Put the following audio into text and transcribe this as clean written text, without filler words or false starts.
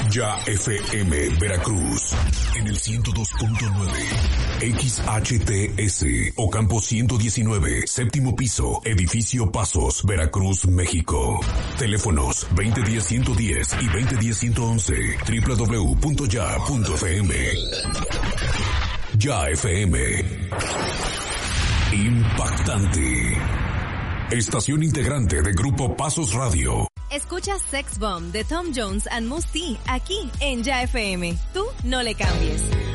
Ya FM Veracruz en el 102.9 XHTS Ocampo 119, séptimo piso, edificio Pasos, Veracruz, México. Teléfonos 2010-110 y 2010-111, www.ya.fm. Ya FM. Impactante. Estación integrante de Grupo Pasos Radio. Escucha Sex Bomb de Tom Jones and Mousse T aquí en Ya FM. Tú no le cambies.